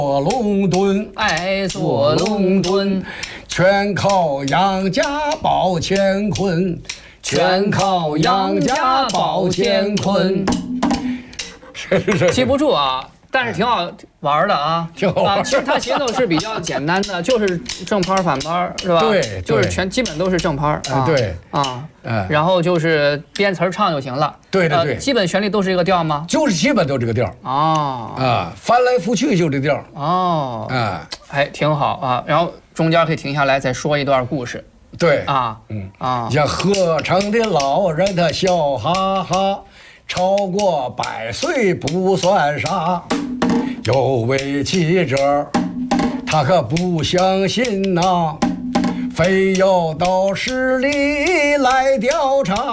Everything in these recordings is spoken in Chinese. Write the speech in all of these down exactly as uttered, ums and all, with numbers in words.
坐龙墩， 哎，坐龙墩， 全靠杨家宝乾坤， 全靠杨家宝乾坤。记不住啊，但是挺好玩的啊， 挺好玩啊。其实它节奏是比较简单的，就是正拍反拍，是吧？ 对， 就是全基本都是正拍啊。 对啊， 嗯， 然后就是编词儿唱就行了。 对对对， 基本旋律都是一个调吗？ 就是基本都这个调。 哦啊，翻来覆去就这调。 哦， 啊， 哎，挺好啊。然后中间可以停下来再说一段故事。 对啊， 嗯啊， 像河城的老人他笑哈哈。超过百岁不算啥，有位记者，他可不相信呐，非要到市里来调查。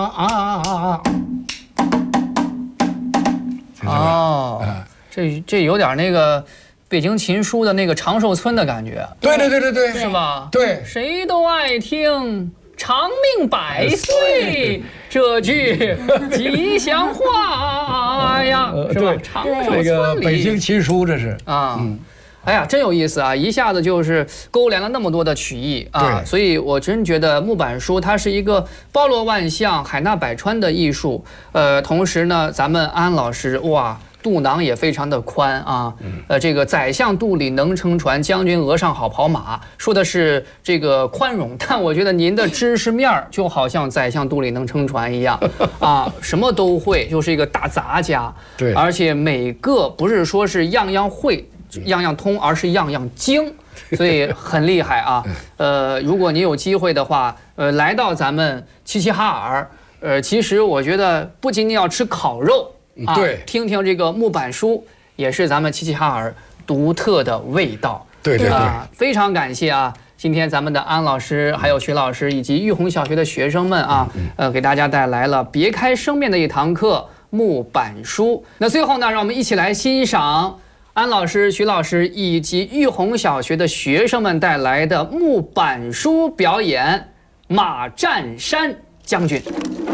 哦，这这有点那个北京琴书的那个长寿村的感觉。 对对对对对， 是吧？ 对， 谁都爱听。长命百岁这句吉祥话呀，是吧？长寿村里， 这个北京琴书这是啊，嗯，哎呀，真有意思啊！一下子就是勾连了那么多的曲艺啊，所以我真觉得木板书它是一个包罗万象、海纳百川的艺术。呃，同时呢，咱们安老师哇。肚囊也非常的宽啊，呃，这个宰相肚里能撑船，将军额上好跑马，说的是这个宽容，但我觉得您的知识面儿就好像宰相肚里能撑船一样啊，什么都会，就是一个大杂家。 对， 而且每个不是说是样样会、样样通，而是样样精，所以很厉害啊。呃，如果你有机会的话，呃，来到咱们齐齐哈尔，呃，其实我觉得不仅仅要吃烤肉。 啊，对， 听听这个木板书，也是咱们齐齐哈尔独特的味道。 对对对， 啊，非常感谢啊！今天咱们的安老师、还有徐老师以及玉红小学的学生们啊，呃，给大家带来了别开生面的一堂课木板书。那最后呢，让我们一起来欣赏安老师、徐老师以及玉红小学的学生们带来的木板书表演《马占山将军》。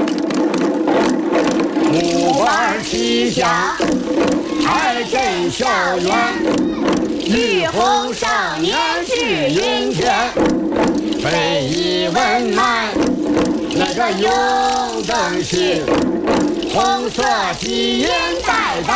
木板旗下，开镇校园，玉红少年志云天，非遗文脉，那个永登是红色基因代代。